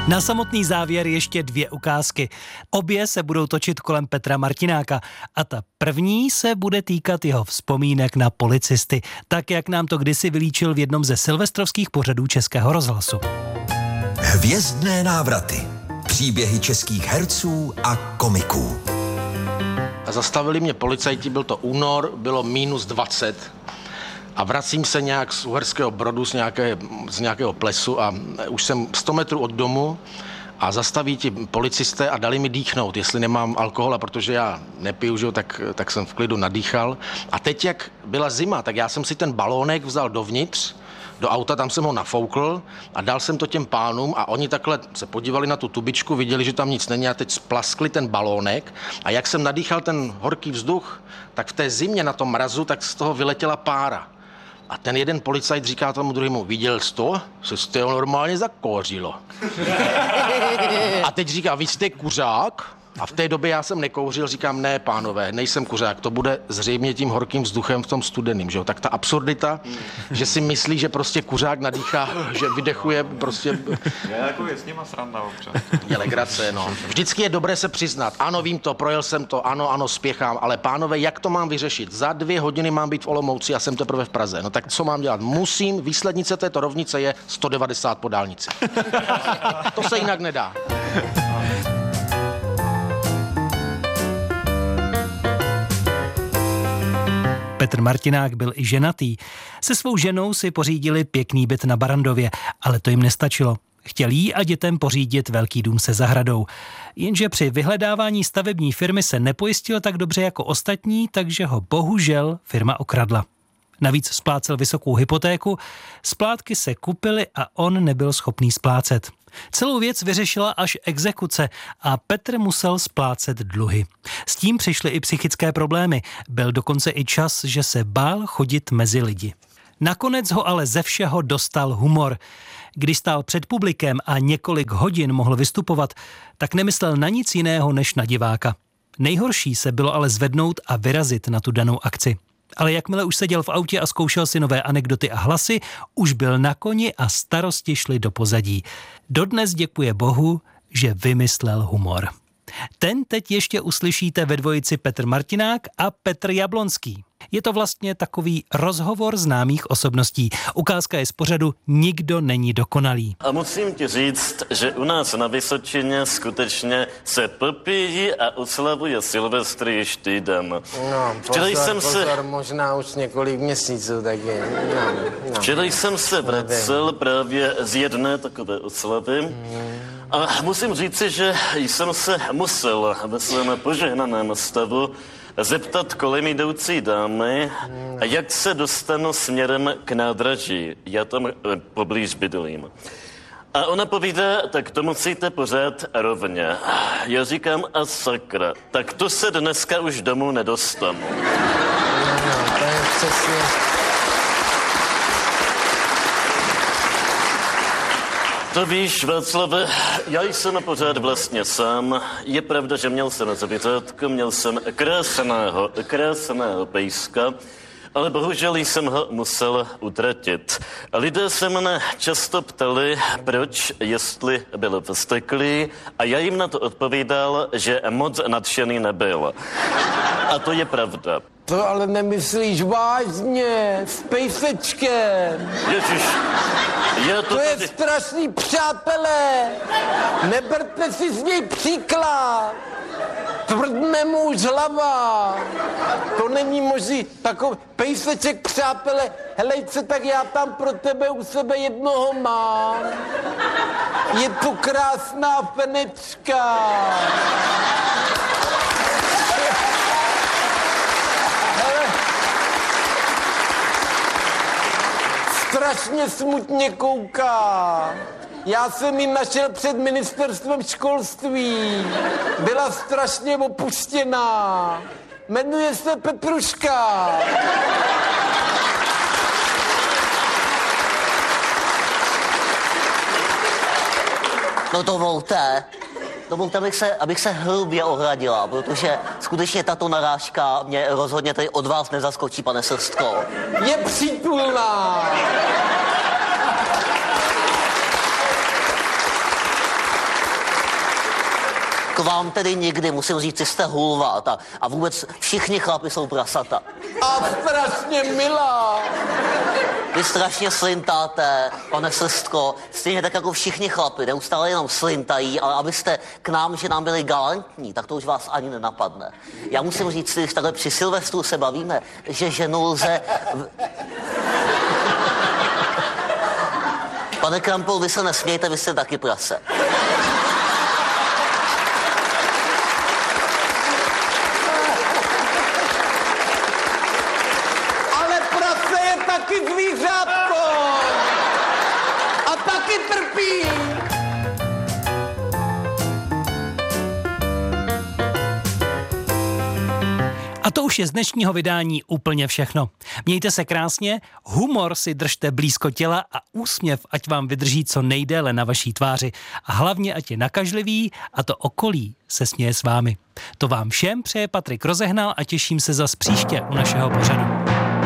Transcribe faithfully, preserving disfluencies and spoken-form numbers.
Na samotný závěr ještě dvě ukázky. Obě se budou točit kolem Petra Martináka a ta první se bude týkat jeho vzpomínek na policisty, tak jak nám to kdysi vylíčil v jednom ze silvestrovských pořadů Českého rozhlasu. Hvězdné návraty. Příběhy českých herců a komiků. Zastavili mě policajti, byl to únor, bylo minus dvacet. A vracím se nějak z Uherského Brodu, z, nějaké, z nějakého plesu a už jsem sto metrů od domu a zastaví ti policisté a dali mi dýchnout, jestli nemám alkohol, a protože já nepiju, že, tak, tak jsem v klidu nadýchal. A teď, jak byla zima, tak já jsem si ten balónek vzal dovnitř, do auta, tam jsem ho nafoukl a dal jsem to těm pánům a oni takhle se podívali na tu tubičku, viděli, že tam nic není a teď splaskli ten balónek a jak jsem nadýchal ten horký vzduch, tak v té zimě na tom mrazu, tak z toho vyletěla pára. A ten jeden policajt říká tomu druhému, viděl jsi to? Se z toho normálně zakouřilo. A teď říká, vy jste kuřák? A v té době já jsem nekouřil, říkám, ne, pánové, nejsem kuřák, to bude zřejmě tím horkým vzduchem v tom studeným, že jo? Tak ta absurdita, že si myslí, že prostě kuřák nadýchá, že vydechuje prostě... Je jako je s nima sranda občas. Je legrace, no. Vždycky je dobré se přiznat, ano, vím to, projel jsem to, ano, ano, spěchám, ale pánové, jak to mám vyřešit? Za dvě hodiny mám být v Olomouci a jsem teprve v Praze. No tak co mám dělat? Musím, výslednice této rovnice je sto devadesát po dálnici. To se jinak nedá. Petr Martinák byl i ženatý. Se svou ženou si pořídili pěkný byt na Barrandově, ale to jim nestačilo. Chtěl jí a dětem pořídit velký dům se zahradou. Jenže při vyhledávání stavební firmy se nepojistil tak dobře jako ostatní, takže ho bohužel firma okradla. Navíc splácel vysokou hypotéku, splátky se kupily a on nebyl schopný splácet. Celou věc vyřešila až exekuce a Petr musel splácet dluhy. S tím přišly i psychické problémy. Byl dokonce i čas, že se bál chodit mezi lidi. Nakonec ho ale ze všeho dostal humor. Když stál před publikem a několik hodin mohl vystupovat, tak nemyslel na nic jiného než na diváka. Nejhorší se bylo ale zvednout a vyrazit na tu danou akci. Ale jakmile už seděl v autě a zkoušel si nové anekdoty a hlasy, už byl na koni a starosti šly do pozadí. Dodnes děkuje Bohu, že vymyslel humor. Ten teď ještě uslyšíte ve dvojici Petr Martinák a Petr Jablonský. Je to vlastně takový rozhovor známých osobností. Ukázka je z pořadu Nikdo není dokonalý. A musím ti říct, že u nás na Vysočině skutečně se popíjí a oslavuje Silvestr již týden. No, pozor, jsem pozor, se... možná už několik měsíců taky. No, no. Včera jsem se vracel právě z jedné takové oslavy. Mm. A musím říci, že jsem se musel ve svém požehnaném stavu zeptat kolem jdoucí dámy, jak se dostanu směrem k nádraží. Já tam poblíž bydlím. A ona povídá, tak to musíte pořád rovně. Já říkám, a sakra, tak to se dneska už domů nedostanu. No, to je přesně... To víš, Václave, já jsem pořád vlastně sám. Je pravda, že měl jsem zvířátko, měl jsem krásného, krásného pejska, ale bohužel jsem ho musel utratit. Lidé se mne často ptali, proč, jestli byl vzteklý, a já jim na to odpovídal, že moc nadšený nebyl. A to je pravda. To ale nemyslíš vážně, s pejsečkem. Ježiš, já to... To je tady... strašný, přátelé. Neberte si z něj příklad. Tvrdne mu už hlava. To není možný. Takový pejseček, přátelé. Helejce, tak já tam pro tebe u sebe jednoho mám. Je to krásná fenečka. Strašně smutně kouká. Já jsem ji našel před ministerstvem školství. Byla strašně opuštěná. Jmenuje se Petruška. No to volte. Dovolte, abych se, abych se hrubě ohradila, protože skutečně tato narážka mě rozhodně tady od vás nezaskočí, pane Srstko. Je přítulná. K vám tedy nikdy, musím říct, že jste hulvát a, a vůbec všichni chlapi jsou prasata. A strašně milá. Vy strašně slintáte, pane Srstko, stejně tak jako všichni chlapi, neustále jenom slintají, ale abyste k nám, že nám byli galantní, tak to už vás ani nenapadne. Já musím říct, když takhle při Silvestru se bavíme, že ženu lze... V... Pane Krampol, vy se nesmějte, vy jste taky prase. Taky zvířátko a taky trpí. A to už je z dnešního vydání úplně všechno. Mějte se krásně, humor si držte blízko těla a úsměv ať vám vydrží co nejdéle na vaší tváři. A hlavně ať je nakažlivý a to okolí se směje s vámi. To vám všem přeje Patrik Rozehnal a těším se zas příště u našeho pořadu.